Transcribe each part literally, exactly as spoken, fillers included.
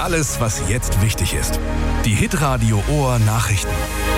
Alles, was jetzt wichtig ist. Die Hitradio Ohr Nachrichten.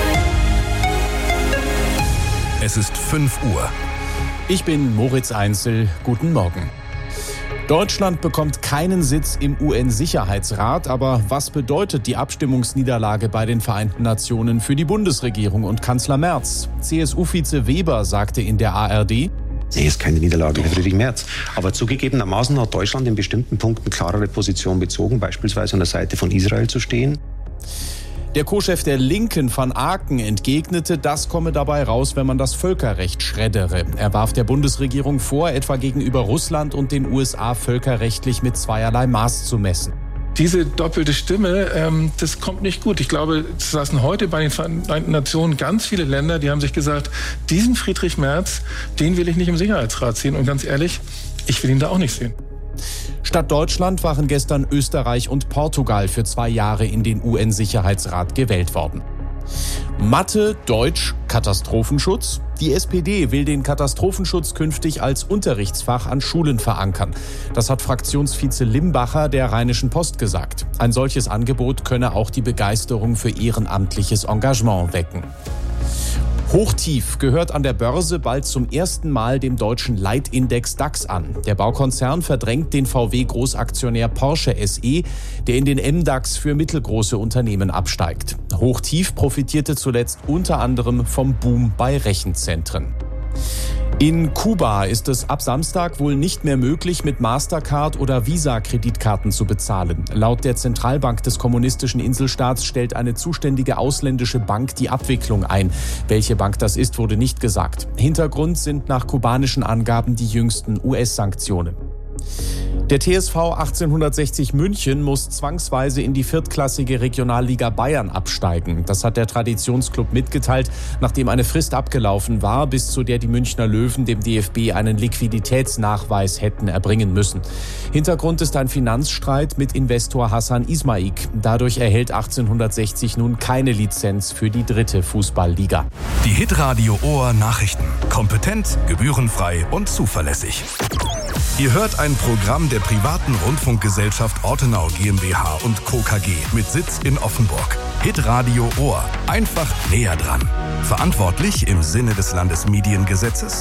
Es ist fünf Uhr. Ich bin Moritz Einzel. Guten Morgen. Deutschland bekommt keinen Sitz im U N-Sicherheitsrat. Aber was bedeutet die Abstimmungsniederlage bei den Vereinten Nationen für die Bundesregierung und Kanzler Merz? C S U-Vize Weber sagte in der A R D: Nee, ist keine Niederlage für Friedrich Merz. Aber zugegebenermaßen hat Deutschland in bestimmten Punkten klarere Position bezogen, beispielsweise an der Seite von Israel zu stehen. Der Co-Chef der Linken, Van Aken, entgegnete, das komme dabei raus, wenn man das Völkerrecht schreddere. Er warf der Bundesregierung vor, etwa gegenüber Russland und den U S A völkerrechtlich mit zweierlei Maß zu messen. Diese doppelte Stimme, ähm, das kommt nicht gut. Ich glaube, es saßen heute bei den Vereinten Nationen ganz viele Länder, die haben sich gesagt, diesen Friedrich Merz, den will ich nicht im Sicherheitsrat sehen. Und ganz ehrlich, ich will ihn da auch nicht sehen. Statt Deutschland waren gestern Österreich und Portugal für zwei Jahre in den U N-Sicherheitsrat gewählt worden. Mathe, Deutsch, Katastrophenschutz. Die S P D will den Katastrophenschutz künftig als Unterrichtsfach an Schulen verankern. Das hat Fraktionsvize Limbacher der Rheinischen Post gesagt. Ein solches Angebot könne auch die Begeisterung für ehrenamtliches Engagement wecken. Hochtief gehört an der Börse bald zum ersten Mal dem deutschen Leitindex DAX an. Der Baukonzern verdrängt den V W-Großaktionär Porsche S E, der in den M DAX für mittelgroße Unternehmen absteigt. Hochtief profitierte zuletzt unter anderem vom Boom bei Rechenzentren. In Kuba ist es ab Samstag wohl nicht mehr möglich, mit Mastercard oder Visa-Kreditkarten zu bezahlen. Laut der Zentralbank des kommunistischen Inselstaats stellt eine zuständige ausländische Bank die Abwicklung ein. Welche Bank das ist, wurde nicht gesagt. Hintergrund sind nach kubanischen Angaben die jüngsten U S-Sanktionen. Der T S V achtzehnhundertsechzig München muss zwangsweise in die viertklassige Regionalliga Bayern absteigen. Das hat der Traditionsclub mitgeteilt, nachdem eine Frist abgelaufen war, bis zu der die Münchner Löwen dem D F B einen Liquiditätsnachweis hätten erbringen müssen. Hintergrund ist ein Finanzstreit mit Investor Hassan Ismaik. Dadurch erhält achtzehnhundertsechzig nun keine Lizenz für die dritte Fußballliga. Die Hitradio Ohr Nachrichten. Kompetent, gebührenfrei und zuverlässig. Ihr hört ein Programm der privaten Rundfunkgesellschaft Ortenau GmbH und Co. K G mit Sitz in Offenburg. Hitradio Ohr. Einfach näher dran. Verantwortlich im Sinne des Landesmediengesetzes